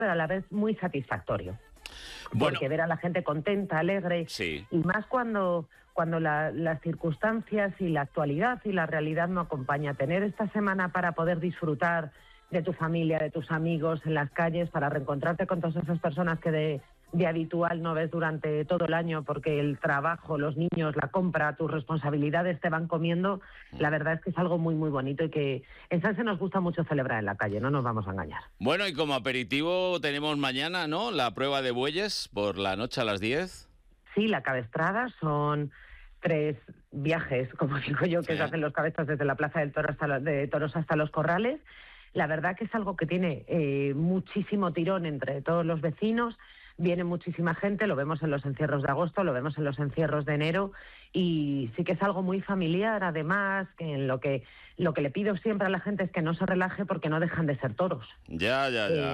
pero a la vez muy satisfactorio. Bueno. Porque ver a la gente contenta, alegre, Sí. y más cuando las circunstancias y la actualidad y la realidad no acompaña. Tener esta semana para poder disfrutar de tu familia, de tus amigos en las calles, para reencontrarte con todas esas personas que de habitual no ves durante todo el año porque el trabajo, los niños, la compra, tus responsabilidades te van comiendo, la verdad es que es algo muy, muy bonito y que en Sanse nos gusta mucho celebrar en la calle, no nos vamos a engañar. Bueno, y como aperitivo tenemos mañana, ¿no?, la prueba de bueyes por la noche a las 10. Sí, la cabestrada son 3 viajes, como digo yo, que Sí. se hacen los cabezas desde la Plaza del Toro de Toros hasta los Corrales. La verdad que es algo que tiene muchísimo tirón entre todos los vecinos. Viene muchísima gente, lo vemos en los encierros de agosto, lo vemos en los encierros de enero, y sí que es algo muy familiar, además, que en lo que le pido siempre a la gente es que no se relaje porque no dejan de ser toros. Ya.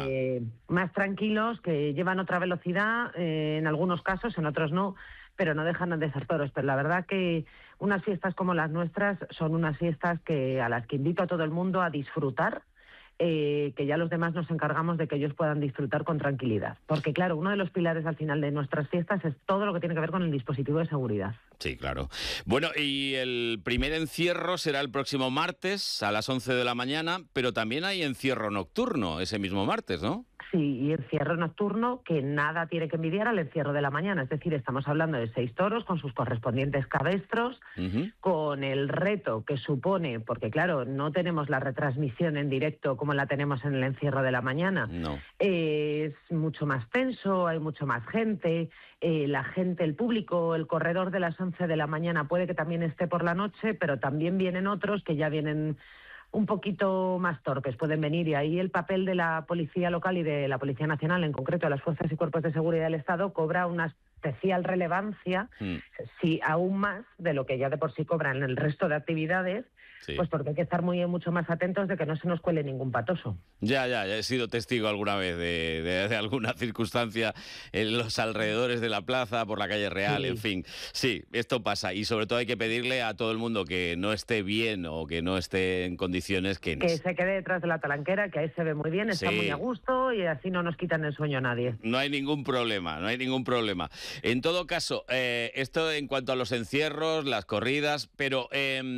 Más tranquilos, que llevan otra velocidad, en algunos casos, en otros no, pero no dejan de ser toros. Pero la verdad que unas fiestas como las nuestras son unas fiestas a las que invito a todo el mundo a disfrutar, que ya los demás nos encargamos de que ellos puedan disfrutar con tranquilidad. Porque claro, uno de los pilares al final de nuestras fiestas es todo lo que tiene que ver con el dispositivo de seguridad. Sí, claro. Bueno, y el primer encierro será el próximo martes a las 11 de la mañana, pero también hay encierro nocturno ese mismo martes, ¿no? Sí, y encierro nocturno que nada tiene que envidiar al encierro de la mañana. Es decir, estamos hablando de 6 toros con sus correspondientes cabestros, con el reto que supone, porque claro, no tenemos la retransmisión en directo como la tenemos en el encierro de la mañana. No. Es mucho más tenso, hay mucho más gente, la gente, el público, el corredor de las 11 de la mañana puede que también esté por la noche, pero también vienen otros que ya vienen un poquito más torpes, pueden venir, y ahí el papel de la policía local y de la Policía Nacional, en concreto de las fuerzas y cuerpos de seguridad del Estado, cobra una especial relevancia, sí, aún más de lo que ya de por sí cobran el resto de actividades, Sí. pues porque hay que estar mucho más atentos de que no se nos cuele ningún patoso. Ya he sido testigo alguna vez de alguna circunstancia en los alrededores de la plaza, por la calle Real, Sí. en fin. Sí, esto pasa, y sobre todo hay que pedirle a todo el mundo que no esté bien o que no esté en condiciones que se quede detrás de la talanquera, que ahí se ve muy bien, está muy a gusto y así no nos quitan el sueño a nadie. No hay ningún problema. En todo caso, esto en cuanto a los encierros, las corridas, pero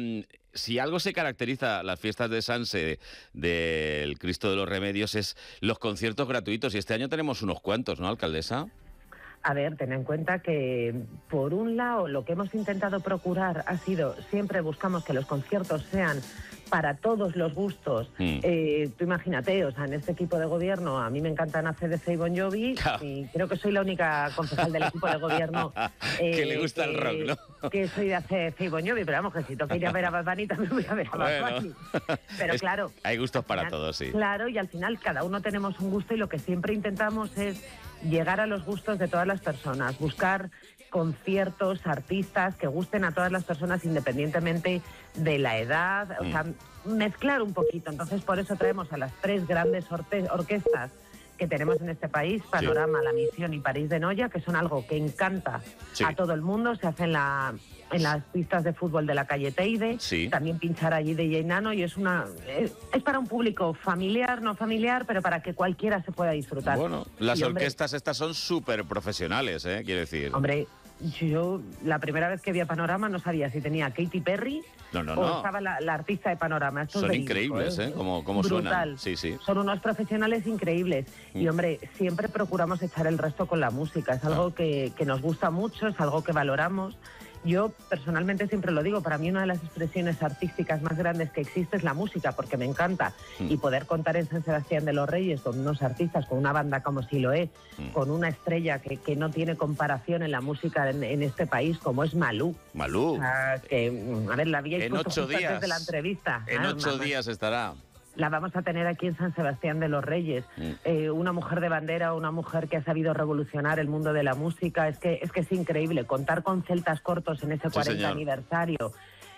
si algo se caracteriza las fiestas de Sanse del Cristo de los Remedios es los conciertos gratuitos, y este año tenemos unos cuantos, ¿no, alcaldesa? A ver, ten en cuenta que, por un lado, lo que hemos intentado procurar ha sido, siempre buscamos que los conciertos sean para todos los gustos. Tú imagínate, o sea, en este equipo de gobierno a mí me encantan ACDC y Bon Jovi, y creo que soy la única concejal del equipo de gobierno que le gusta el rock, ¿no? Que soy de ACDC y Bon Jovi, pero vamos, que si toca ir a ver a Bad Bunny también voy a ver a Bad Bunny. Pero claro, hay gustos para todos, sí. Claro, y al final cada uno tenemos un gusto, y lo que siempre intentamos es llegar a los gustos de todas las personas, buscar conciertos, artistas que gusten a todas las personas independientemente de la edad, o sea, mezclar un poquito. Entonces, por eso traemos a las 3 grandes orquestas que tenemos en este país, Panorama, La Misión y París de Noia, que son algo que encanta a todo el mundo. Se hace en las pistas de fútbol de la calle Teide, también pinchar allí DJ Nano, y es para un público familiar, no familiar, pero para que cualquiera se pueda disfrutar. Bueno, las orquestas estas son súper profesionales, quiero decir. Hombre, yo la primera vez que vi a Panorama no sabía si tenía Katy Perry o estaba la artista de Panorama. Esto son increíbles, como suenan. Sí. Son unos profesionales increíbles. Y hombre, siempre procuramos echar el resto con la música. Es algo que nos gusta mucho, es algo que valoramos. Yo personalmente siempre lo digo, para mí una de las expresiones artísticas más grandes que existe es la música, porque me encanta. Y poder contar en San Sebastián de los Reyes con unos artistas, con una banda como Siloé, con una estrella que no tiene comparación en la música en este país, como es Malú. Malú. O sea, a ver, la habíais puesto 8 días antes de la entrevista. En 8 días estará. La vamos a tener aquí en San Sebastián de los Reyes. Una mujer de bandera, una mujer que ha sabido revolucionar el mundo de la música. Es que es increíble contar con Celtas Cortos en ese 40 aniversario.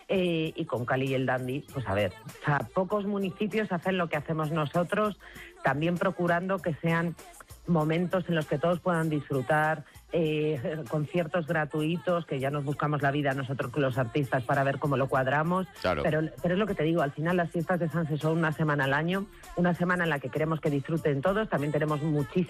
Y con Cali y el Dandy, pues a ver, o sea, pocos municipios hacen lo que hacemos nosotros, también procurando que sean momentos en los que todos puedan disfrutar, conciertos gratuitos, que ya nos buscamos la vida nosotros los artistas para ver cómo lo cuadramos. Claro. Pero es lo que te digo, al final las fiestas de Sanse son una semana al año, una semana en la que queremos que disfruten todos. También tenemos muchísimas